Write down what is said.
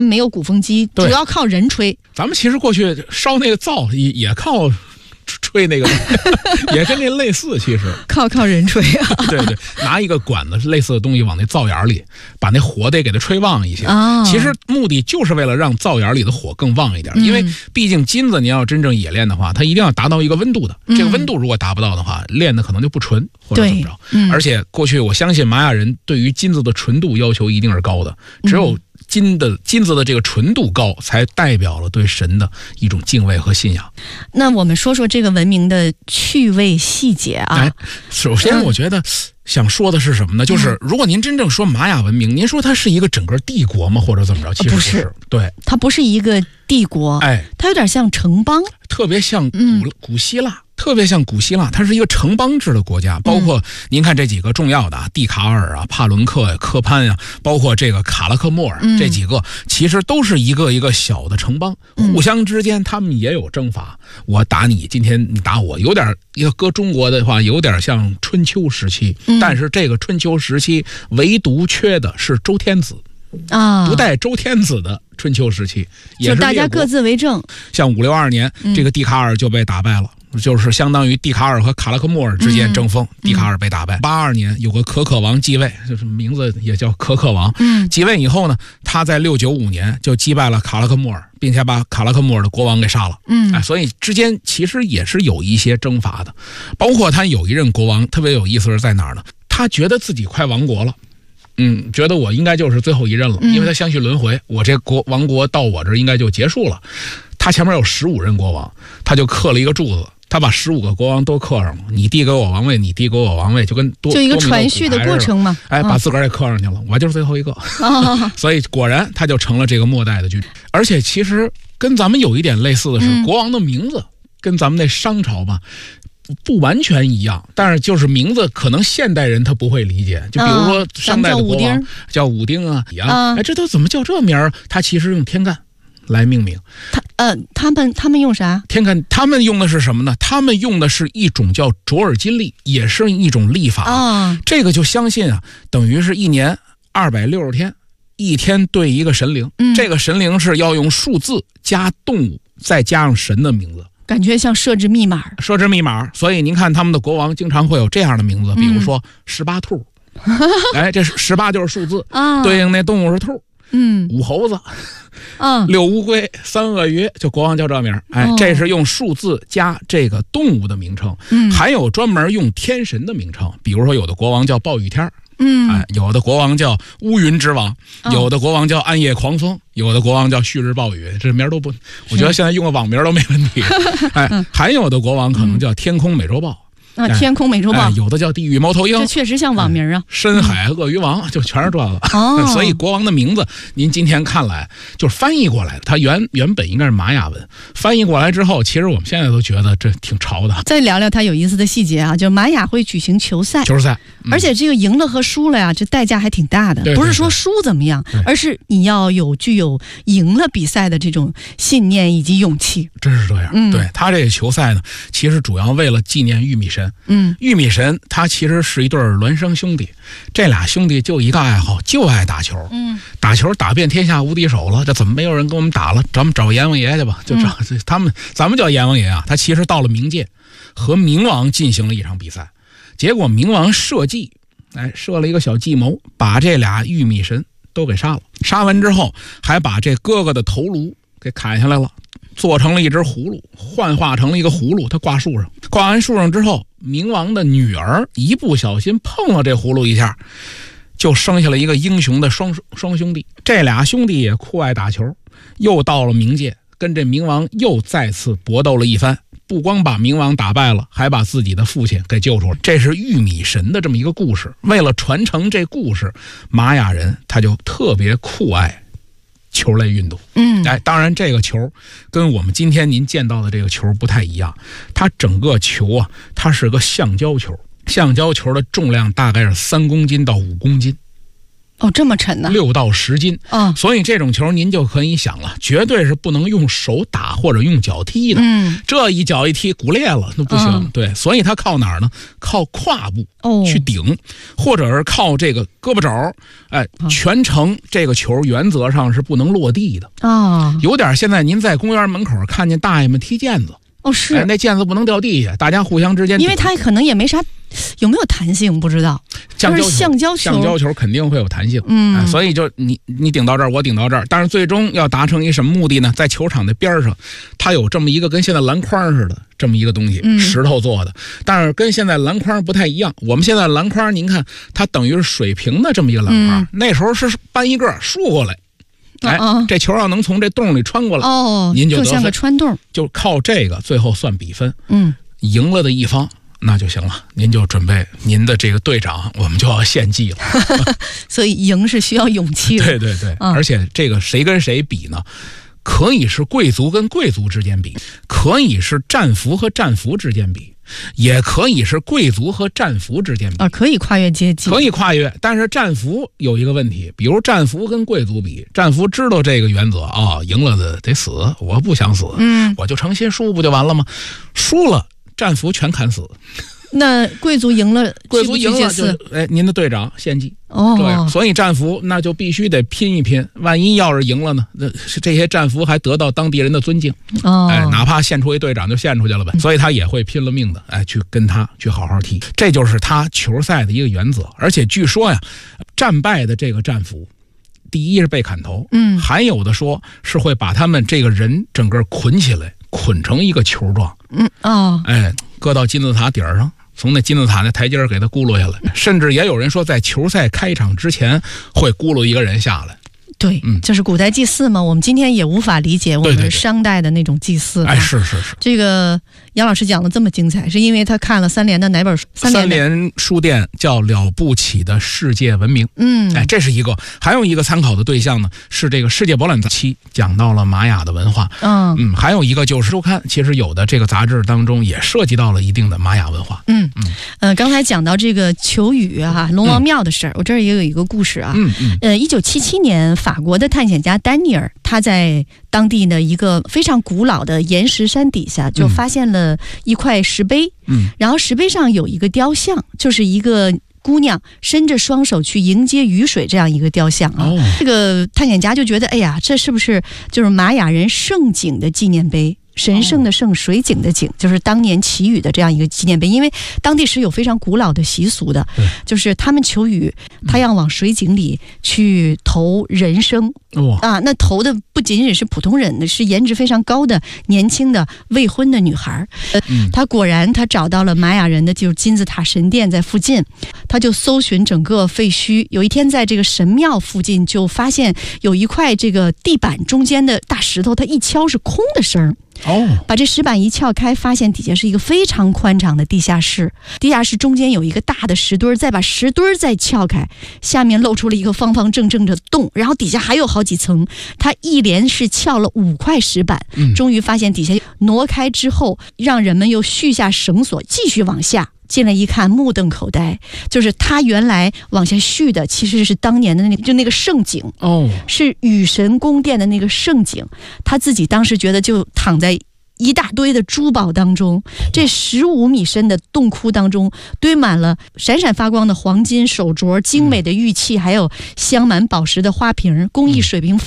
没有鼓风机，主要靠人吹。 咱们其实过去烧那个灶也靠吹那个也跟那类似，其实靠人吹啊。 对，拿一个管子类似的东西往那灶眼里，把那火得给它吹旺一些。其实目的就是为了让灶眼里的火更旺一点，因为毕竟金子你要真正冶炼的话，它一定要达到一个温度的。这个温度如果达不到的话，炼的可能就不纯或者怎么着。而且过去我相信玛雅人对于金子的纯度要求一定是高的，只有金子的这个纯度高，才代表了对神的一种敬畏和信仰。 那我们说说这个文明的趣味细节啊。 首先我觉得想说的是什么呢？就是如果您真正说玛雅文明，您说它是一个整个帝国吗？或者怎么着？其实不是。对， 它不是一个帝国，它有点像城邦， 特别像古希腊。特别像古希腊，它是一个城邦制的国家，包括您看这几个重要的蒂卡尔啊、帕伦克呀、科潘呀，包括这个卡拉克莫尔，这几个其实都是一个一个小的城邦，互相之间他们也有征伐，我打你，今天你打我，有点要搁中国的话，有点像春秋时期，但是这个春秋时期唯独缺的是周天子。不带周天子的春秋时期，也是就大家各自为政。 像562年，这个蒂卡尔就被打败了。就是相当于蒂卡尔和卡拉克莫尔之间争锋，蒂卡尔被打败。82年有个可可王继位，就是名字也叫可可王。继位以后呢，他在695年就击败了卡拉克莫尔，并且把卡拉克莫尔的国王给杀了。所以之间其实也是有一些征伐的。包括他有一任国王特别有意思是在哪儿呢？他觉得自己快亡国了。觉得我应该就是最后一任了，因为他相续轮回，我这王国到我这应该就结束了。他前面有15任国王，他就刻了一个柱子，他把15个国王都刻上了，你递给我王位，你递给我王位，就跟就一个传续的过程嘛。 把自个儿也刻上去了，我就是最后一个。所以果然他就成了这个末代的君主。而且其实跟咱们有一点类似的是，国王的名字跟咱们那商朝吧不完全一样，但是就是名字可能现代人他不会理解，就比如说商代的国王叫武丁啊，这都怎么叫这名儿？他其实用天干来命名。 他们用啥？ 天干，他们用的是什么呢？他们用的是一种叫卓尔金历，也是一种历法。这个就相信啊，等于是一年260天，一天对一个神灵。这个神灵是要用数字加动物，再加上神的名字。 感觉像设置密码， 所以您看他们的国王经常会有这样的名字，比如说18兔，这18就是数字，对应那动物是兔，5猴子，6乌龟，3鳄鱼，就国王叫这名。这是用数字加这个动物的名称。还有专门用天神的名称，比如说有的国王叫暴雨天，有的国王叫乌云之王，有的国王叫暗夜狂风，有的国王叫旭日暴雨，这名都不，我觉得现在用个网名都没问题。还有的国王可能叫天空美洲豹。 天空美洲豹， 有的叫地狱猫头鹰， 这确实像网名啊。 深海鳄鱼王就全是这个。所以国王的名字，您今天看来就是翻译过来的，它原本应该是玛雅文，翻译过来之后，其实我们现在都觉得这挺潮的。 再聊聊它有意思的细节啊，就是玛雅会举行球赛，而且这个赢了和输了呀，这代价还挺大的。不是说输怎么样，而是你要具有赢了比赛的这种信念以及勇气。 真是这样。对，他这个球赛呢，其实主要为了纪念玉米神。玉米神他其实是一对孪生兄弟，这俩兄弟就一个爱好，就爱打球。打球打遍天下无敌手了，这怎么没有人跟我们打了？咱们找阎王爷去吧。就找咱们叫阎王爷啊。他其实到了冥界，和冥王进行了一场比赛，结果冥王设计，设了一个小计谋，把这俩玉米神都给杀了。杀完之后，还把这哥哥的头颅给砍下来了，做成了一只葫芦，幻化成了一个葫芦，他挂树上。挂完树上之后，冥王的女儿一不小心碰了这葫芦一下，就生下了一个英雄的双兄弟。这俩兄弟也酷爱打球，又到了冥界，跟这冥王又再次搏斗了一番，不光把冥王打败了，还把自己的父亲给救出来。这是玉米神的这么一个故事。为了传承这故事，玛雅人他就特别酷爱球类运动。当然这个球跟我们今天您见到的这个球不太一样，它整个球啊，它是个橡胶球，橡胶球的重量大概是3公斤到5公斤。 哦，这么沉呢 ？6到10斤啊！所以这种球您就可以想了，绝对是不能用手打或者用脚踢的。这一脚一踢骨裂了，那不行。对，所以它靠哪儿呢？靠胯部去顶，或者是靠这个胳膊肘。全程这个球原则上是不能落地的啊。有点现在您在公园门口看见大爷们踢毽子。是，那毽子不能掉地下，大家互相之间， 因为它可能也没啥，有没有弹性不知道。橡胶球肯定会有弹性，所以就你顶到这儿，我顶到这儿，但是最终要达成一什么目的呢？在球场的边上，它有这么一个跟现在篮筐似的这么一个东西，石头做的，但是跟现在篮筐不太一样。我们现在篮筐，您看它等于是水平的这么一个篮筐，那时候是搬一个竖过来。这球要能从这洞里穿过来，您就像个穿洞， 就靠这个最后算比分。赢了的一方那就行了，您就准备您的这个队长，我们就要献祭了。 所以赢是需要勇气的。 对，而且这个谁跟谁比呢？可以是贵族跟贵族之间比，可以是战俘和战俘之间比。也可以是贵族和战俘之间比可以跨越阶级， 可以跨越，但是战俘有一个问题，比如战俘跟贵族比，战俘知道这个原则啊，赢了的得死，我不想死，我就诚心输不就完了吗？输了，战俘全砍死。 那贵族赢了， 贵族赢了就您的队长献祭这样，所以战俘那就必须得拼一拼，万一要是赢了呢，那这些战俘还得到当地人的尊敬哪怕献出一队长就献出去了呗，所以他也会拼了命的去跟他去好好踢，这就是他球赛的一个原则。而且据说呀，战败的这个战俘，第一是被砍头，还有的说是会把他们这个人整个捆起来，捆成一个球状，搁到金字塔顶上。从那金字塔那台阶给他咕噜下来，甚至也有人说在球赛开场之前会咕噜一个人下来。 对，就是古代祭祀嘛，我们今天也无法理解我们商代的那种祭祀。 是。 这个杨老师讲的这么精彩，是因为他看了三联的哪本书？ 三联书店叫《了不起的世界文明》。这是一个，还有一个参考的对象呢，是这个世界博览期讲到了玛雅的文化。还有一个就是周刊，其实有的这个杂志当中也涉及到了一定的玛雅文化。 刚才讲到这个求雨龙王庙的事儿，我这儿也有一个故事啊。1977年，法国的探险家丹尼尔，他在当地的一个非常古老的岩石山底下就发现了一块石碑，然后石碑上有一个雕像，就是一个姑娘伸着双手去迎接雨水这样一个雕像啊。这个探险家就觉得，哎呀，这是不是就是玛雅人盛景的纪念碑？神圣的圣，水井的井，就是当年祈雨的这样一个纪念碑。因为当地是有非常古老的习俗的，就是他们求雨，他要往水井里去投人参。那投的不仅仅是普通人，是颜值非常高的年轻的未婚的女孩。他果然他找到了玛雅人的就是金字塔神殿在附近，他就搜寻整个废墟。有一天在这个神庙附近就发现有一块这个地板中间的大石头，他一敲是空的声。把这石板一撬开，发现底下是一个非常宽敞的地下室，地下室中间有一个大的石墩，再把石墩再撬开，下面露出了一个方方正正的洞，然后底下还有好几层。他一连是撬了5块石板，终于发现底下挪开之后，让人们又续下绳索继续往下。进来一看，目瞪口呆，就是他原来往下续的其实是当年的那个圣井，是雨神宫殿的那个圣井。他自己当时觉得就躺在一大堆的珠宝当中，这15米深的洞窟当中堆满了闪闪发光的黄金手镯、精美的玉器，还有镶满宝石的花瓶，工艺水平